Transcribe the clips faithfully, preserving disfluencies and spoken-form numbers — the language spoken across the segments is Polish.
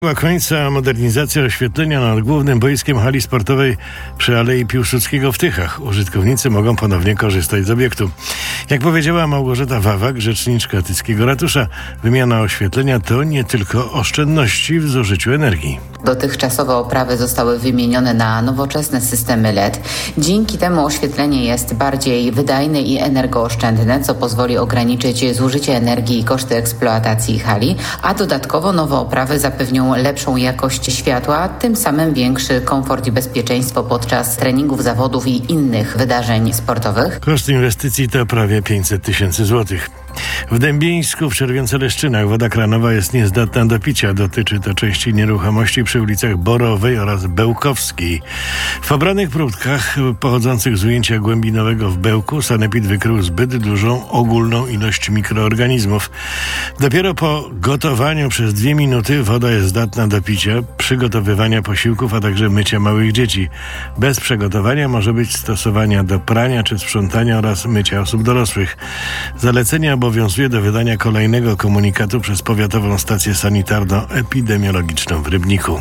Końca modernizacja oświetlenia nad głównym boiskiem hali sportowej przy Alei Piłsudskiego w Tychach. Użytkownicy mogą ponownie korzystać z obiektu. Jak powiedziała Małgorzata Wawak, rzeczniczka tyckiego ratusza, wymiana oświetlenia to nie tylko oszczędności w zużyciu energii. Dotychczasowe oprawy zostały wymienione na nowoczesne systemy L E D. Dzięki temu oświetlenie jest bardziej wydajne i energooszczędne, co pozwoli ograniczyć zużycie energii i koszty eksploatacji hali, a dodatkowo nowe oprawy zapewnią lepszą jakość światła, tym samym większy komfort i bezpieczeństwo podczas treningów, zawodów i innych wydarzeń sportowych. Koszt inwestycji to prawie pięćset tysięcy złotych. W Dębieńsku w Czerwionce-Leszczynach woda kranowa jest niezdatna do picia. Dotyczy to części nieruchomości przy ulicach Borowej oraz Bełkowskiej. W pobranych próbkach pochodzących z ujęcia głębinowego w Bełku sanepid wykrył zbyt dużą ogólną ilość mikroorganizmów. Dopiero po gotowaniu przez dwie minuty woda jest zdatna do picia, przygotowywania posiłków, a także mycia małych dzieci. Bez przygotowania może być stosowania do prania czy sprzątania oraz mycia osób dorosłych. Zalecenia obowiązuje do wydania kolejnego komunikatu przez Powiatową Stację Sanitarno-Epidemiologiczną w Rybniku.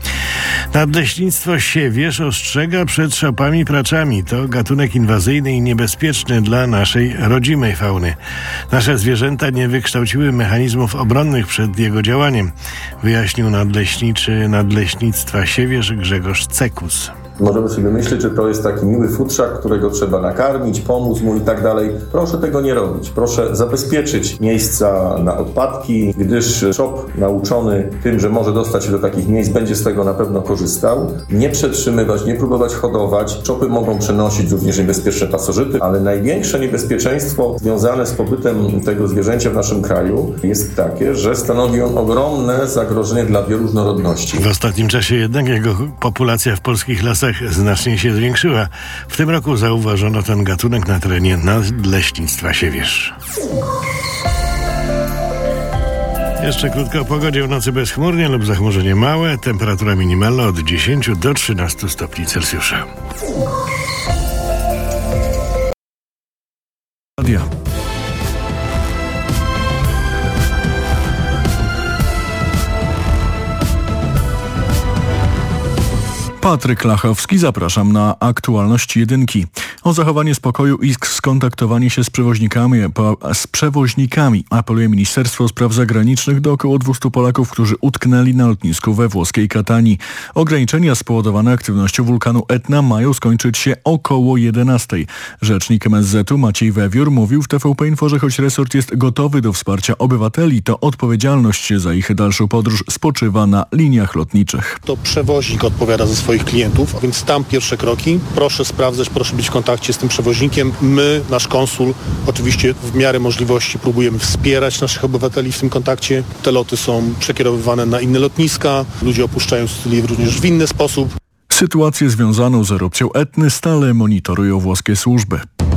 Nadleśnictwo Siewierz ostrzega przed szopami praczami. To gatunek inwazyjny i niebezpieczny dla naszej rodzimej fauny. Nasze zwierzęta nie wykształciły mechanizmów obronnych przed jego działaniem, wyjaśnił nadleśniczy Nadleśnictwa Siewierz Grzegorz Cekus. Możemy sobie myśleć, że to jest taki miły futrzak, którego trzeba nakarmić, pomóc mu i tak dalej. Proszę tego nie robić. Proszę zabezpieczyć miejsca na odpadki, gdyż szop nauczony tym, że może dostać się do takich miejsc, będzie z tego na pewno korzystał. Nie przetrzymywać, nie próbować hodować. Szopy mogą przenosić również niebezpieczne pasożyty, ale największe niebezpieczeństwo związane z pobytem tego zwierzęcia w naszym kraju jest takie, że stanowi on ogromne zagrożenie dla bioróżnorodności. W ostatnim czasie jednak jego populacja w polskich lasach znacznie się zwiększyła. W tym roku zauważono ten gatunek na terenie Nadleśnictwa Siewierz. Jeszcze krótko o pogodzie. W nocy bezchmurnie lub zachmurzenie małe. Temperatura minimalna od dziesięciu do trzynastu stopni Celsjusza. Radia. Patryk Lachowski, zapraszam na aktualność jedynki. O zachowanie spokoju i skontaktowanie się z przewoźnikami, z przewoźnikami apeluje Ministerstwo Spraw Zagranicznych do około dwustu Polaków, którzy utknęli na lotnisku we włoskiej Katanii. Ograniczenia spowodowane aktywnością wulkanu Etna mają skończyć się około jedenastej. Rzecznik M S Z-u Maciej Wewiór mówił w T V P Info, że choć resort jest gotowy do wsparcia obywateli, to odpowiedzialność za ich dalszą podróż spoczywa na liniach lotniczych. To przewoźnik odpowiada za swoich klientów, więc tam pierwsze kroki. Proszę sprawdzać, proszę być w kontakcie z tym przewoźnikiem. My, nasz konsul, oczywiście w miarę możliwości próbujemy wspierać naszych obywateli w tym kontakcie. Te loty są przekierowywane na inne lotniska. Ludzie opuszczają Sycylię również w inny sposób. Sytuację związaną z erupcją Etny stale monitorują włoskie służby.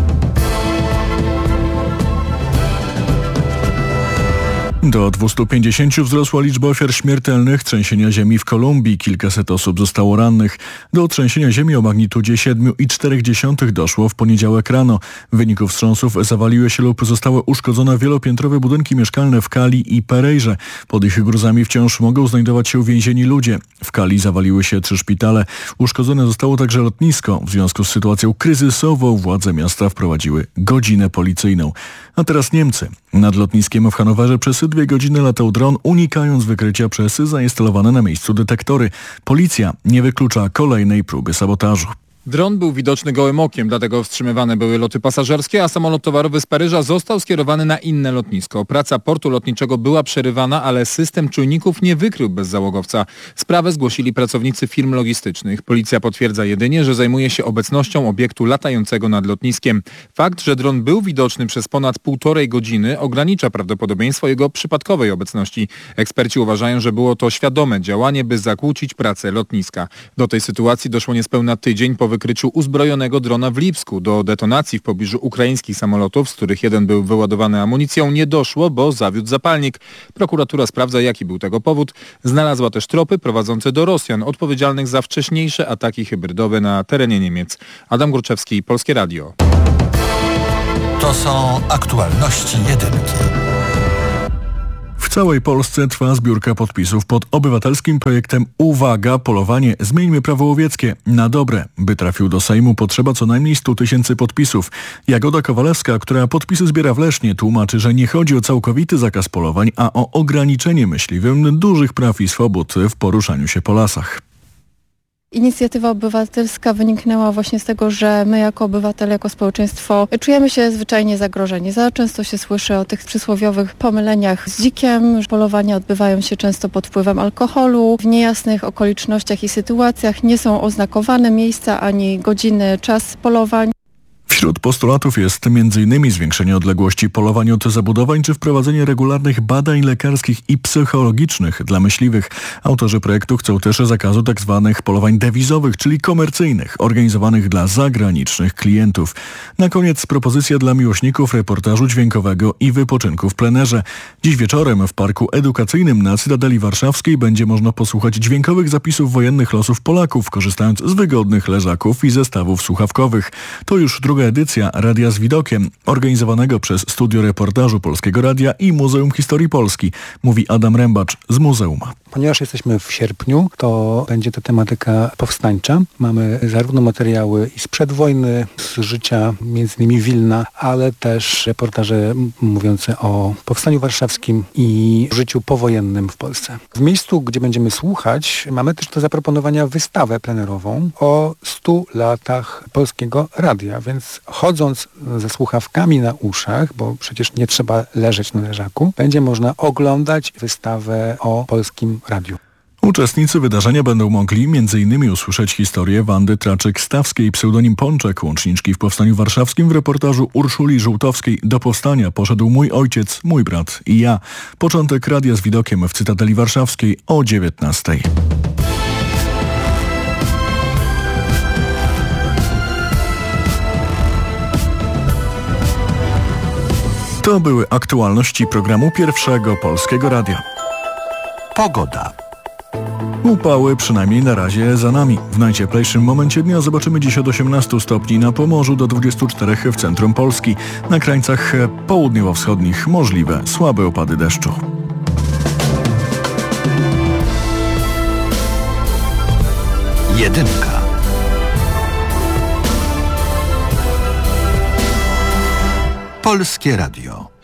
Do dwustu pięćdziesięciu wzrosła liczba ofiar śmiertelnych trzęsienia ziemi w Kolumbii. Kilkaset osób zostało rannych. Do trzęsienia ziemi o magnitudzie siedem i cztery dziesiąte doszło w poniedziałek rano. W wyniku wstrząsów zawaliły się lub zostały uszkodzone wielopiętrowe budynki mieszkalne w Cali i Perejrze. Pod ich gruzami wciąż mogą znajdować się uwięzieni ludzie. W Cali zawaliły się trzy szpitale. Uszkodzone zostało także lotnisko. W związku z sytuacją kryzysową władze miasta wprowadziły godzinę policyjną. A teraz Niemcy. Nad lotniskiem w Hanowerze przez dwie godziny latał dron, unikając wykrycia przez zainstalowane na miejscu detektory. Policja nie wyklucza kolejnej próby sabotażu. Dron był widoczny gołym okiem, dlatego wstrzymywane były loty pasażerskie, a samolot towarowy z Paryża został skierowany na inne lotnisko. Praca portu lotniczego była przerywana, ale system czujników nie wykrył bezzałogowca. Sprawę zgłosili pracownicy firm logistycznych. Policja potwierdza jedynie, że zajmuje się obecnością obiektu latającego nad lotniskiem. Fakt, że dron był widoczny przez ponad półtorej godziny, ogranicza prawdopodobieństwo jego przypadkowej obecności. Eksperci uważają, że było to świadome działanie, by zakłócić pracę lotniska. Do tej sytuacji doszło niespełna tydzień po wykryciu uzbrojonego drona w Lipsku. Do detonacji w pobliżu ukraińskich samolotów, z których jeden był wyładowany amunicją, nie doszło, bo zawiódł zapalnik. Prokuratura sprawdza, jaki był tego powód. Znalazła też tropy prowadzące do Rosjan, odpowiedzialnych za wcześniejsze ataki hybrydowe na terenie Niemiec. Adam Górczewski, Polskie Radio. To są aktualności jedynki. całej Polsce trwa zbiórka podpisów pod obywatelskim projektem Uwaga, polowanie Zmieńmy prawo łowieckie na dobre. By trafił do Sejmu, potrzeba co najmniej stu tysięcy podpisów. Jagoda Kowalewska, która podpisy zbiera w Lesznie, tłumaczy, że nie chodzi o całkowity zakaz polowań, a o ograniczenie myśliwym dużych praw i swobód w poruszaniu się po lasach. Inicjatywa obywatelska wyniknęła właśnie z tego, że my jako obywatele, jako społeczeństwo czujemy się zwyczajnie zagrożeni. Za często się słyszy o tych przysłowiowych pomyleniach z dzikiem. Polowania odbywają się często pod wpływem alkoholu, w niejasnych okolicznościach i sytuacjach. Nie są oznakowane miejsca ani godziny, czas polowań. Wśród postulatów jest między innymi zwiększenie odległości polowań od zabudowań czy wprowadzenie regularnych badań lekarskich i psychologicznych dla myśliwych. Autorzy projektu chcą też zakazu tzw. polowań dewizowych, czyli komercyjnych, organizowanych dla zagranicznych klientów. Na koniec propozycja dla miłośników reportażu dźwiękowego i wypoczynku w plenerze. Dziś wieczorem w Parku Edukacyjnym na Cytadeli Warszawskiej będzie można posłuchać dźwiękowych zapisów wojennych losów Polaków, korzystając z wygodnych leżaków i zestawów słuchawkowych. To już druga edycja Radia z Widokiem, organizowanego przez Studio Reportażu Polskiego Radia i Muzeum Historii Polski, mówi Adam Rębacz z muzeum. Ponieważ jesteśmy w sierpniu, to będzie to tematyka powstańcza. Mamy zarówno materiały i sprzed wojny, z życia między innymi Wilna, ale też reportaże mówiące o powstaniu warszawskim i życiu powojennym w Polsce. W miejscu, gdzie będziemy słuchać, mamy też do zaproponowania wystawę plenerową o stu latach Polskiego Radia, więc chodząc ze słuchawkami na uszach, bo przecież nie trzeba leżeć na leżaku, będzie można oglądać wystawę o Polskim Radiu. Uczestnicy wydarzenia będą mogli między innymi usłyszeć historię Wandy Traczyk-Stawskiej, pseudonim Pączek, łączniczki w Powstaniu Warszawskim. W reportażu Urszuli Żółtowskiej do powstania poszedł mój ojciec, mój brat i ja. Początek Radia z Widokiem w Cytadeli Warszawskiej o dziewiętnastej. To były aktualności programu Pierwszego Polskiego Radia. Pogoda. Upały przynajmniej na razie za nami. W najcieplejszym momencie dnia zobaczymy dziś od osiemnastu stopni na Pomorzu do dwudziestu czterech w centrum Polski. Na krańcach południowo-wschodnich możliwe słabe opady deszczu. Jedynka. Polskie Radio.